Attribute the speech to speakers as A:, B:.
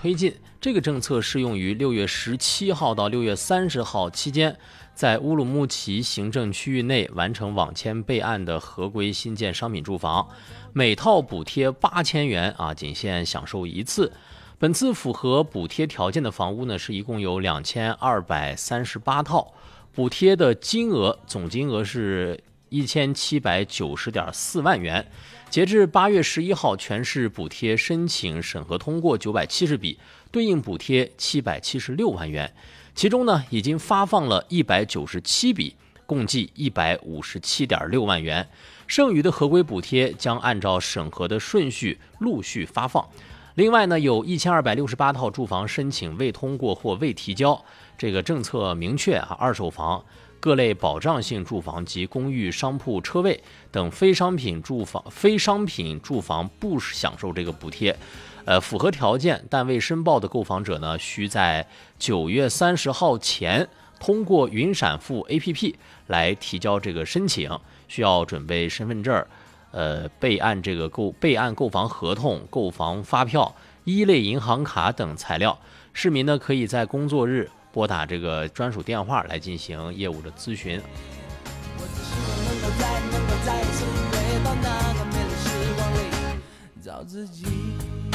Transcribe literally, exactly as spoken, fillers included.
A: 推进。这个政策适用于六月十七号到六月三十号期间，在乌鲁木齐行政区域内完成网签备案的合规新建商品住房，每套补贴八千元啊，仅限享受一次。本次符合补贴条件的房屋呢，是一共有两千二百三十八套，补贴的金额总金额是一千七百九十点四万元。截至八月十一号，全市补贴申请审核通过九百七十笔，对应补贴七百七十六万元。其中呢，已经发放了一百九十七笔，共计一百五十七点六万元。剩余的合规补贴将按照审核的顺序陆续发放。另外呢，有一千二百六十八套住房申请未通过或未提交。这个政策明确啊，二手房、各类保障性住房及公寓、商铺、车位等非商品住房、非商品住房不享受这个补贴。呃，符合条件但未申报的购房者呢，需在九月三十号前通过云闪付 A P P 来提交这个申请，需要准备身份证。呃，备案这个购备案购房合同、购房发票、一类银行卡等材料。市民呢，可以在工作日拨打这个专属电话来进行业务的咨询。我只希望能够再能够再次回到那个美丽时光里，找自己。